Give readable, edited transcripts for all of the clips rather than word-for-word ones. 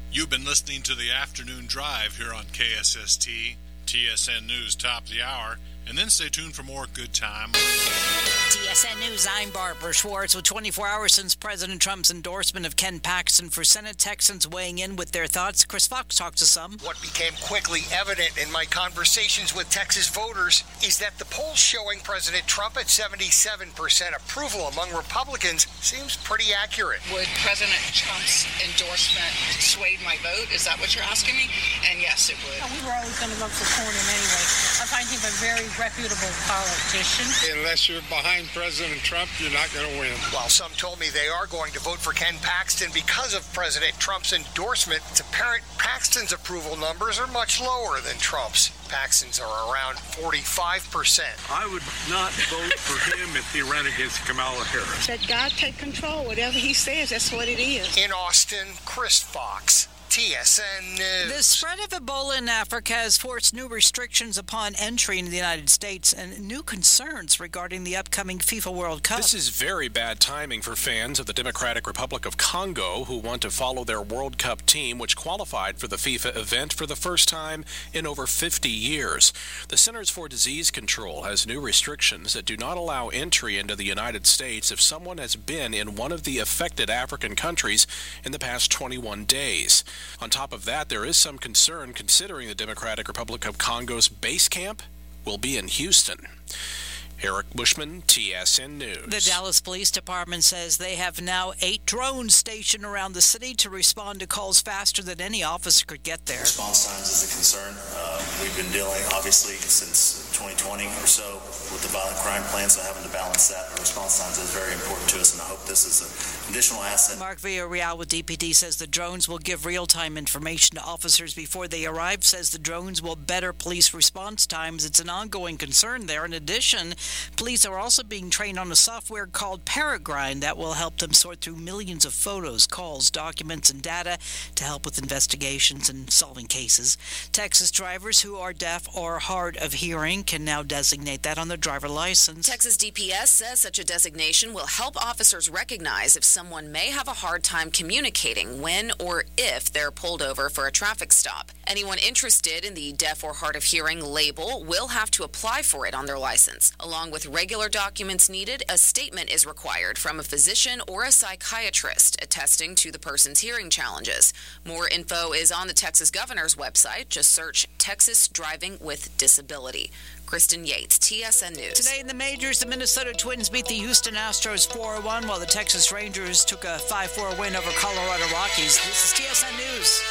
You've been listening to the Afternoon Drive here on KSST, TSN News Top of the Hour, and then stay tuned for more good time. TSN News, I'm Barbara Schwartz. With 24 hours since President Trump's endorsement of Ken Paxton for Senate, Texans weighing in with their thoughts. Chris Fox talked to some. What became quickly evident in my conversations with Texas voters is that the polls showing President Trump at 77% approval among Republicans seems pretty accurate. Would President Trump's endorsement sway my vote? Is that what you're asking me? And yes, it would. We were always going to vote for Cornyn anyway. I find him a very reputable politician. Unless you're behind President Trump, you're not going to win. While some told me they are going to vote for Ken Paxton because of President Trump's endorsement, it's apparent Paxton's approval numbers are much lower than Trump's. Paxton's are around 45%. I would not vote for him if he ran against Kamala Harris. Let God take control. Whatever he says, that's what it is. In Austin, Chris Fox, TSN News. The spread of Ebola in Africa has forced new restrictions upon entry into the United States and new concerns regarding the upcoming FIFA World Cup. This is very bad timing for fans of the Democratic Republic of Congo who want to follow their World Cup team, which qualified for the FIFA event for the first time in over 50 years. The Centers for Disease Control has new restrictions that do not allow entry into the United States if someone has been in one of the affected African countries in the past 21 days. On top of that, there is some concern considering the Democratic Republic of Congo's base camp will be in Houston. Eric Bushman, TSN News. The Dallas Police Department says they have now 8 drones stationed around the city to respond to calls faster than any officer could get there. Response times is a concern. We've been dealing, obviously, since 2020 or so with the violent crime plan, so having to balance that. The response times is very important to us, and I hope this is an additional asset. Mark Villarreal with DPD says the drones will give real-time information to officers before they arrive, says the drones will better police response times. It's an ongoing concern there. In addition, police are also being trained on a software called Peregrine that will help them sort through millions of photos, calls, documents, and data to help with investigations and solving cases. Texas drivers who are deaf or hard of hearing can now designate that on their driver license. Texas DPS says such a designation will help officers recognize if someone may have a hard time communicating when or if they're pulled over for a traffic stop. Anyone interested in the deaf or hard of hearing label will have to apply for it on their license. Along with regular documents needed, a statement is required from a physician or a psychiatrist attesting to the person's hearing challenges. More info is on the Texas governor's website. Just search Texas Driving with Disability. Kristen Yates, TSN News. Today in the majors, the Minnesota Twins beat the Houston Astros 4-1, while the Texas Rangers took a 5-4 win over Colorado Rockies. This is TSN News.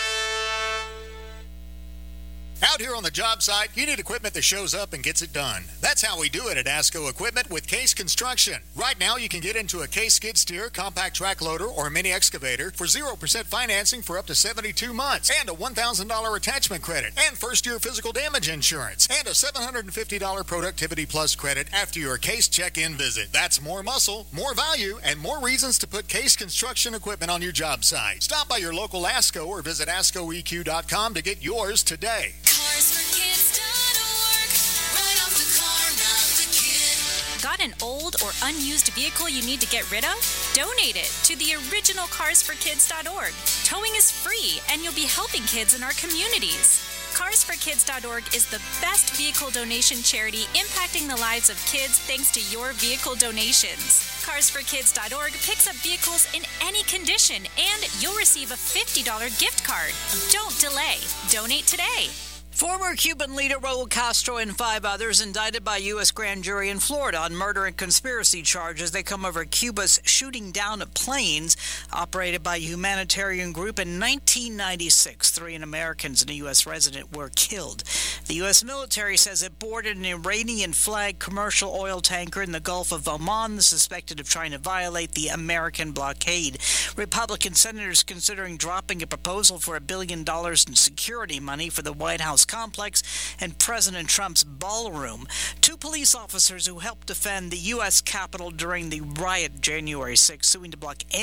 Out here on the job site, you need equipment that shows up and gets it done. That's how we do it at ASCO Equipment with Case Construction. Right now, you can get into a Case skid steer, compact track loader, or mini excavator for 0% financing for up to 72 months, and a $1,000 attachment credit, and first-year physical damage insurance, and a $750 Productivity Plus credit after your Case check-in visit. That's more muscle, more value, and more reasons to put Case Construction Equipment on your job site. Stop by your local ASCO or visit ASCOEQ.com to get yours today. CarsForKids.org. Right off the car, not the kid. Got an old or unused vehicle you need to get rid of? Donate it to the original CarsForKids.org. Towing is free, and you'll be helping kids in our communities. CarsForKids.org is the best vehicle donation charity impacting the lives of kids thanks to your vehicle donations. CarsForKids.org picks up vehicles in any condition, and you'll receive a $50 gift card. Don't delay. Donate today. Former Cuban leader Raul Castro and 5 others indicted by U.S. grand jury in Florida on murder and conspiracy charges. They come over Cuba's shooting down of planes operated by a humanitarian group in 1996. 3 Americans and a U.S. resident were killed. The U.S. military says it boarded an Iranian-flagged commercial oil tanker in the Gulf of Oman, suspected of trying to violate the American blockade. Republican senators considering dropping a proposal for $1 billion in security money for the White House complex and President Trump's ballroom. 2 police officers who helped defend the U.S. Capitol during the riot January 6th, suing to block